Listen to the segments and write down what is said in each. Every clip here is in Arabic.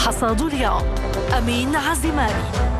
حصاد اليوم أمين عزماري.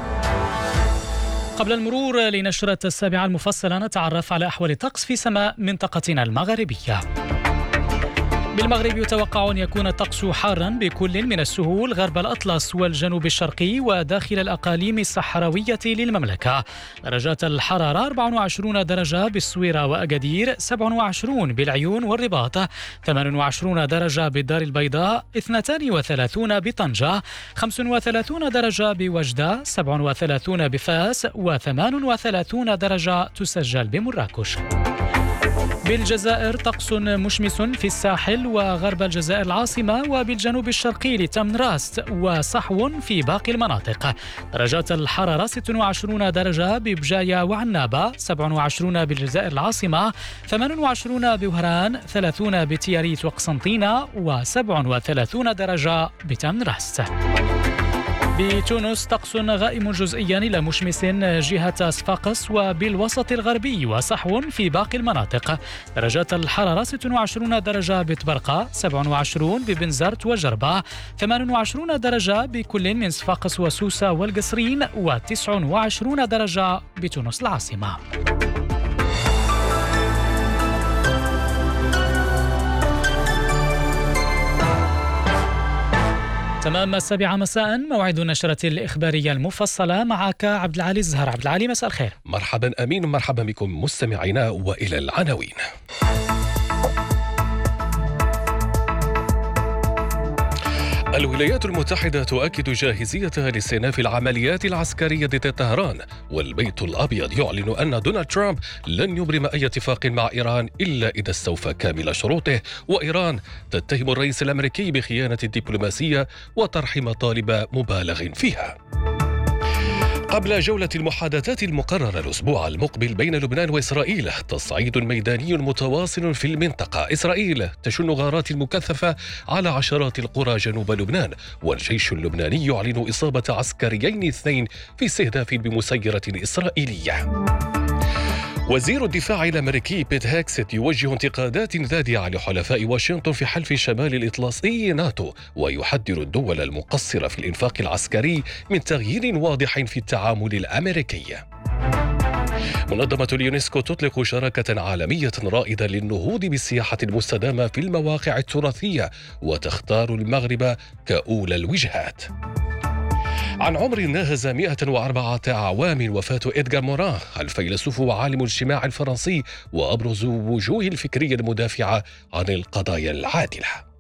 قبل المرور لنشرة 7 المفصلة نتعرف على أحوال الطقس في سماء منطقتنا المغربية. بالمغرب يتوقع أن يكون الطقس حارا بكل من السهول غرب الأطلس والجنوب الشرقي وداخل الأقاليم الصحراوية للمملكة. درجات الحرارة 24 درجة بالصويرة وأكادير، 27 بالعيون والرباط، 28 درجة بالدار البيضاء، 32 بطنجة، 35 درجة بوجدة، 37 بفاس، و38 درجة تسجل بمراكش. بالجزائر طقس مشمس في الساحل وغرب الجزائر العاصمة وبالجنوب الشرقي لتمن راست، وصحو في باقي المناطق. درجات الحرارة 26 درجة ببجاية وعنابة، 27 بالجزائر العاصمة، 28 بوهران، 30 بتياريت وقسنطينة، و37 درجة بتمن راست. بتونس طقس غائم جزئيا إلى مشمس جهة صفاقس وبالوسط الغربي، وصحو في باقي المناطق. درجات الحرارة 26 درجة بطبرقة، 27 ببنزرت وجربة، 28 درجة بكل من صفاقس وسوسة والقصرين، و29 درجة بتونس العاصمة. تمام 7 مساء موعد النشرة الإخبارية المفصلة، معك عبد العالي الزهر. عبد العالي مساء الخير. مرحبا أمين، مرحبا بكم مستمعينا، وإلى العناوين. الولايات المتحدة تؤكد جاهزيتها لاستئناف العمليات العسكرية ضد طهران، والبيت الأبيض يعلن أن دونالد ترامب لن يبرم أي اتفاق مع إيران إلا إذا استوفى كامل شروطه، وإيران تتهم الرئيس الأمريكي بخيانة الدبلوماسية وطرح مطالب مبالغ فيها. قبل جولة المحادثات المقررة الأسبوع المقبل بين لبنان وإسرائيل، تصعيد ميداني متواصل في المنطقة. إسرائيل تشن غارات مكثفة على عشرات القرى جنوب لبنان، والجيش اللبناني يعلن إصابة عسكريين 2 في استهداف بمسيرة إسرائيلية. وزير الدفاع الأمريكي بيت هيكست يوجه انتقادات ذادعة لحلفاء واشنطن في حلف شمال الإطلسي ناتو، ويحذر الدول المقصرة في الإنفاق العسكري من تغيير واضح في التعامل الأمريكي. منظمة اليونسكو تطلق شراكة عالمية رائدة للنهوض بالسياحة المستدامة في المواقع التراثية، وتختار المغرب كأولى الوجهات. عن عمر ناهز 104 أعوام وفاة إدغار موران، الفيلسوف وعالم الاجتماع الفرنسي وأبرز وجوه الفكرية المدافعة عن القضايا العادلة.